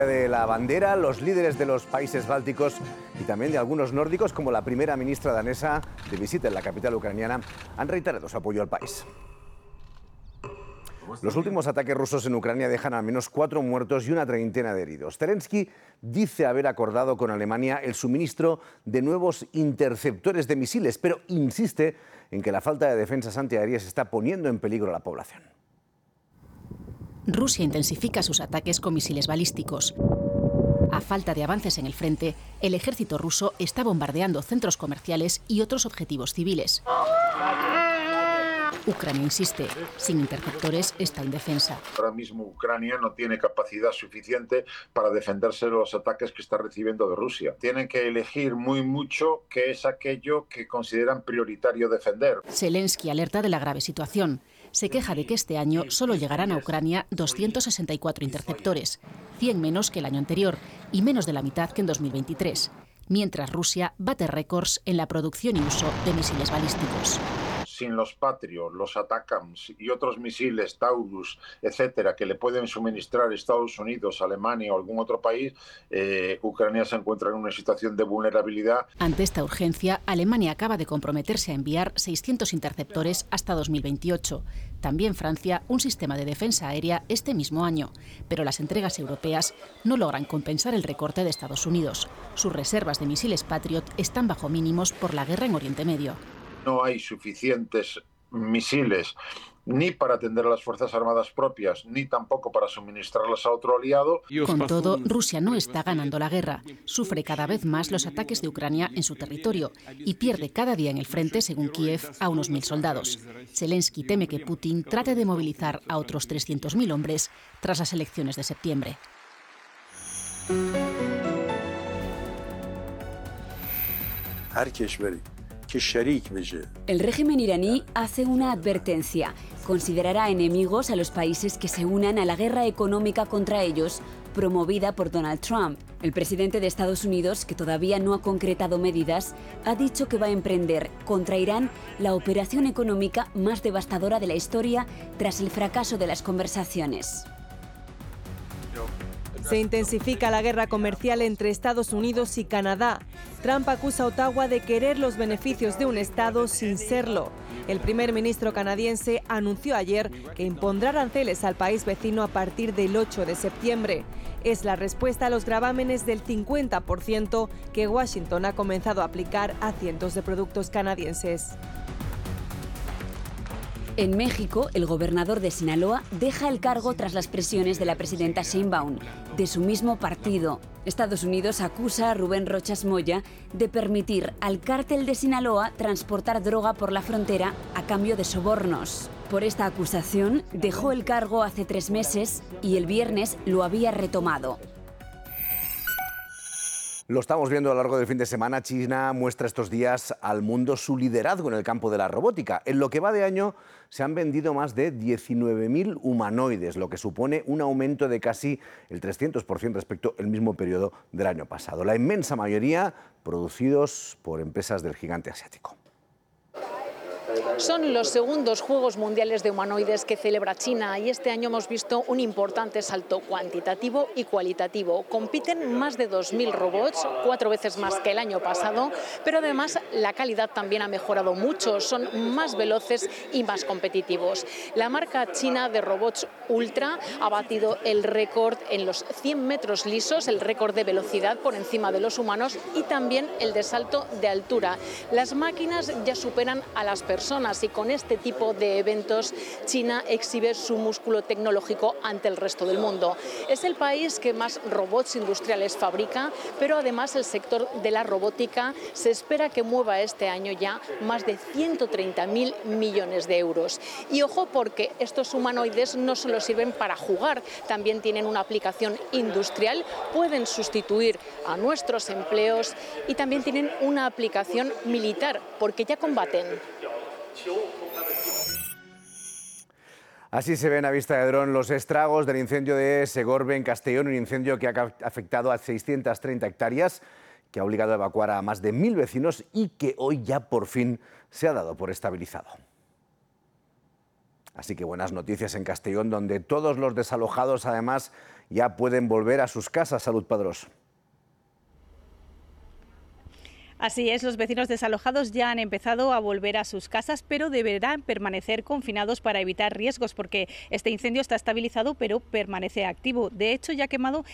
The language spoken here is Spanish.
De la bandera, los líderes de los países bálticos y también de algunos nórdicos, como la primera ministra danesa de visita en la capital ucraniana, han reiterado su apoyo al país. Los últimos ataques rusos en Ucrania dejan al menos 4 muertos y una treintena de heridos. Zelensky dice haber acordado con Alemania el suministro de nuevos interceptores de misiles, pero insiste en que la falta de defensas antiaéreas está poniendo en peligro a la población. Rusia intensifica sus ataques con misiles balísticos. A falta de avances en el frente, el ejército ruso está bombardeando centros comerciales y otros objetivos civiles. Ucrania insiste, sin interceptores está indefensa. Ahora mismo Ucrania no tiene capacidad suficiente para defenderse de los ataques que está recibiendo de Rusia. Tienen que elegir muy mucho qué es aquello que consideran prioritario defender. Zelensky alerta de la grave situación. Se queja de que este año solo llegarán a Ucrania 264 interceptores, 100 menos que el año anterior y menos de la mitad que en 2023, mientras Rusia bate récords en la producción y uso de misiles balísticos. Sin los Patriot, los ATACMS y otros misiles Taurus, etcétera, que le pueden suministrar Estados Unidos, Alemania o algún otro país, Ucrania se encuentra en una situación de vulnerabilidad. Ante esta urgencia, Alemania acaba de comprometerse a enviar 600 interceptores hasta 2028. También Francia, un sistema de defensa aérea este mismo año. Pero las entregas europeas no logran compensar el recorte de Estados Unidos. Sus reservas de misiles Patriot están bajo mínimos por la guerra en Oriente Medio. No hay suficientes misiles ni para atender a las Fuerzas Armadas propias, ni tampoco para suministrarlas a otro aliado. Con todo, Rusia no está ganando la guerra. Sufre cada vez más los ataques de Ucrania en su territorio y pierde cada día en el frente, según Kiev, a unos 1.000 soldados. Zelensky teme que Putin trate de movilizar a otros 300.000 hombres tras las elecciones de septiembre. El régimen iraní hace una advertencia. Considerará enemigos a los países que se unan a la guerra económica contra ellos, promovida por Donald Trump. El presidente de Estados Unidos, que todavía no ha concretado medidas, ha dicho que va a emprender contra Irán la operación económica más devastadora de la historia tras el fracaso de las conversaciones. Se intensifica la guerra comercial entre Estados Unidos y Canadá. Trump acusa a Ottawa de querer los beneficios de un Estado sin serlo. El primer ministro canadiense anunció ayer que impondrá aranceles al país vecino a partir del 8 de septiembre. Es la respuesta a los gravámenes del 50% que Washington ha comenzado a aplicar a cientos de productos canadienses. En México, el gobernador de Sinaloa deja el cargo tras las presiones de la presidenta Sheinbaum, de su mismo partido. Estados Unidos acusa a Rubén Rochas Moya de permitir al cártel de Sinaloa transportar droga por la frontera a cambio de sobornos. Por esta acusación, dejó el cargo hace 3 meses y el viernes lo había retomado. Lo estamos viendo a lo largo del fin de semana. China muestra estos días al mundo su liderazgo en el campo de la robótica. En lo que va de año se han vendido más de 19.000 humanoides, lo que supone un aumento de casi el 300% respecto al mismo periodo del año pasado. La inmensa mayoría producidos por empresas del gigante asiático. Son los segundos Juegos Mundiales de Humanoides que celebra China y este año hemos visto un importante salto cuantitativo y cualitativo. Compiten más de 2.000 robots, 4 veces más que el año pasado, pero además la calidad también ha mejorado mucho, son más veloces y más competitivos. La marca china de robots Ultra ha batido el récord en los 100 metros lisos, el récord de velocidad por encima de los humanos y también el de salto de altura. Las máquinas ya superan a las personas y con este tipo de eventos China exhibe su músculo tecnológico ante el resto del mundo. Es el país que más robots industriales fabrica, pero además el sector de la robótica se espera que mueva este año ya más de 130.000 millones de euros. Y ojo, porque estos humanoides no solo sirven para jugar, también tienen una aplicación industrial, pueden sustituir a nuestros empleos y también tienen una aplicación militar, porque ya combaten. Así se ven a vista de dron los estragos del incendio de Segorbe en Castellón, un incendio que ha afectado a 630 hectáreas, que ha obligado a evacuar a más de 1.000 vecinos y que hoy ya por fin se ha dado por estabilizado. Así que buenas noticias en Castellón, donde todos los desalojados además ya pueden volver a sus casas. Salud, Padrós. Así es, los vecinos desalojados ya han empezado a volver a sus casas, pero deberán permanecer confinados para evitar riesgos, porque este incendio está estabilizado, pero permanece activo. De hecho, ya ha quemado